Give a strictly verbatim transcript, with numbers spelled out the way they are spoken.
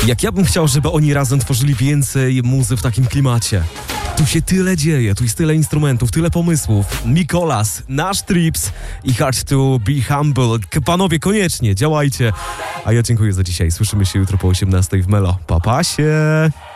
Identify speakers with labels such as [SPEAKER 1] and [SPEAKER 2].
[SPEAKER 1] Jak ja bym chciał, żeby oni razem tworzyli więcej muzy w takim klimacie. Tu się tyle dzieje, tu jest tyle instrumentów, tyle pomysłów. Mikolas, nasz Trips i Hard to be Humble. Panowie, koniecznie, działajcie. A ja dziękuję za dzisiaj. Słyszymy się jutro po osiemnastej w Melo. Pa, pa się!